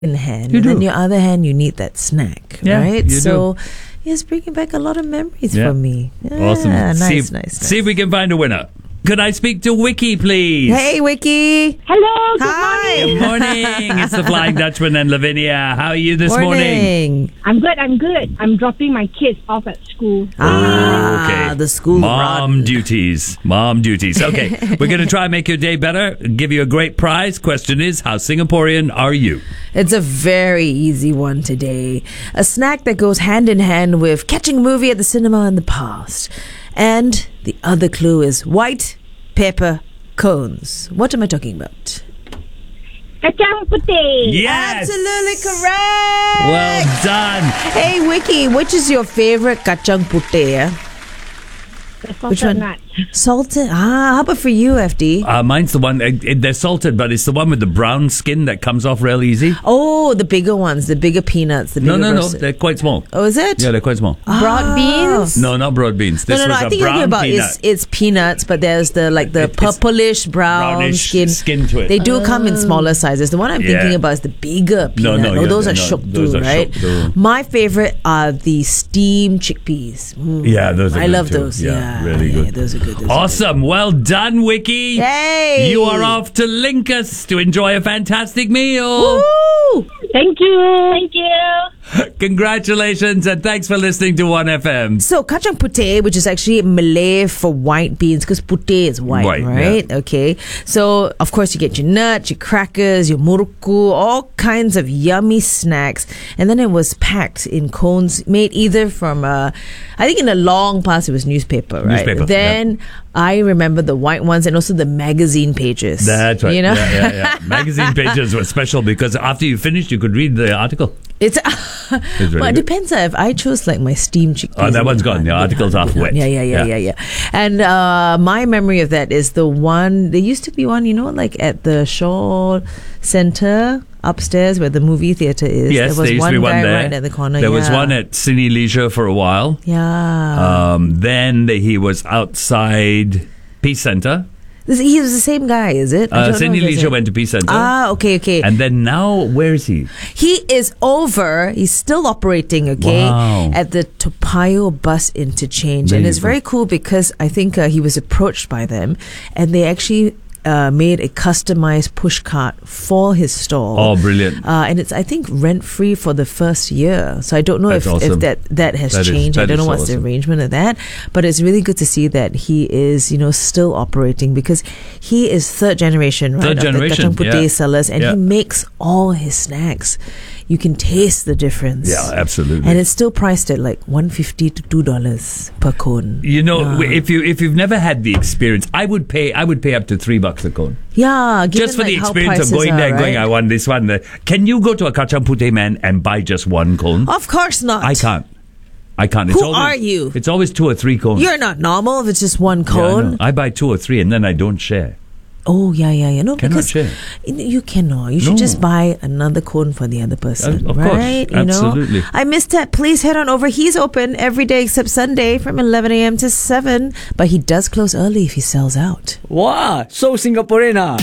in hand, You and do. then your other hand, you need that snack, Yeah, right? you So it's bringing back a lot of memories Yeah. for me. Yeah, Awesome. nice, see, nice. See if we can find a winner. Could I speak to Wiki, please? Hey, Wiki. Hello, good Hi. Good morning. It's the Flying Dutchman and Lavinia. How are you this morning? Morning. I'm good. I'm dropping my kids off at school. Okay. The school Mom run. duties. Okay. We're going to try and make your day better. Give you a great prize. Question is, how Singaporean are you? It's a very easy one today. A snack that goes hand in hand with catching a movie at the cinema in the past. And the other clue is white pepper cones. What am I talking about? Kacang putih. Yes. Absolutely correct. Well done. Hey, Wiki, which is your favorite kacang putih? The Which salted one? nuts. Salted. How about for you, FD? Mine's the one, they're salted, but it's the one with the brown skin that comes off real easy. Oh, the bigger ones, the bigger peanuts, the bigger No, roasted. they're quite small. Oh, is it? Yeah, they're quite small. Broad beans. No, not broad beans. This No. was I a think you're talking brown about peanut. it's peanuts, but there's the It's purplish brown brownish skin. skin to it. They do come in smaller sizes. The one I'm Yeah. thinking about is the bigger No, peanut. yeah, those they're are not. shook Those too, are right? shook too. My favorite are the steamed chickpeas. Yeah, those are I good love too. those. Yeah, really good. Those are good. Those are Awesome. Well done, Wiki. good. Yay! You are off to Linkus to enjoy a fantastic meal. Woo! Thank you. Congratulations and thanks for listening to 1FM. So kacang putih, which is actually Malay for white beans, because putih is white, White, right? yeah. Okay. So of course you get your nuts, your crackers, your muruku, all kinds of yummy snacks, and then it was packed in cones made either from I think in the long past it was newspaper, right? Newspaper, Then I remember the white ones and also the magazine pages. That's right. You know, Yeah. Magazine pages were special because after you finished, you could read the article. it's. really Well, it good. depends. If I chose like my steamed chickpeas, Oh, that it one's would gone. The hard- article's would half hard. wet. Yeah. And my memory of that is the one. There used to be one, like at the Shaw Centre upstairs where the movie theatre is. Yes, there was there used one to be one guy there. right at the corner. There was yeah. one at Cine Leisure for a while. Yeah. Then he was outside Peace Centre. He was the same guy, is it? I don't know Cine if there's Leisure a- went to Peace Centre. Okay. And then now, where is he? He is over. He's still operating, okay, Wow. at the Toa Payoh bus interchange. There And you it's go. very cool because I think he was approached by them and they actually made a customized push cart for his stall. Oh, brilliant. And it's, I think, rent-free for the first year. So I don't know That's if awesome. that has That is- changed. I that don't know is what's awesome. the arrangement of that. But it's really good to see that he is, still operating because he is third generation, right? Third of generation, the kacang putih yeah. sellers. And Yeah. he makes all his snacks. You can taste the difference. Yeah, absolutely. And it's still priced at like $1.50 to $2 per cone. If you've never had the experience, I would pay up to $3 a cone. Yeah, given Just for the like how experience of prices going are, there and going, right? I want this one. Can you go to a Kacang Putih man and buy just one cone? Of course not. I can't. It's Who always, are you? It's always 2 or 3 cones. You're not normal if it's just one Yeah, I cone. know. I buy 2 or 3 and then I don't share. Oh, yeah. No, Cannot because share. you cannot. You should No. just buy another cone for the other person, Of course. right? Absolutely. I missed that. Please head on over. He's open every day except Sunday from 11 a.m. to 7. But he does close early if he sells out. Wow, so Singaporean ah.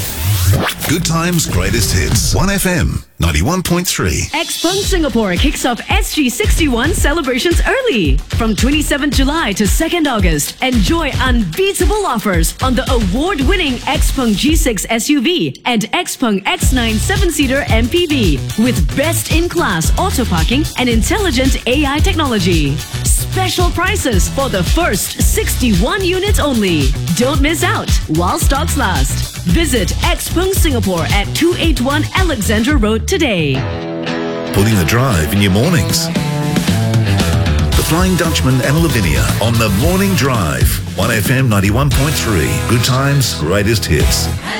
Good times, greatest hits. 1FM 91.3. Xpeng Singapore kicks off SG61 celebrations early. From 27th July to 2nd August, enjoy unbeatable offers on the award-winning Xpeng G6 SUV and Xpeng X9 7-seater MPV with best-in-class auto parking and intelligent AI technology. Special prices for the first 61 units only. Don't miss out while stocks last. Visit Xpeng Singapore at 281 Alexandra Road today. Putting the drive in your mornings. The Flying Dutchman and Lavinia on the Morning Drive. 1FM 91.3. Good times, greatest hits.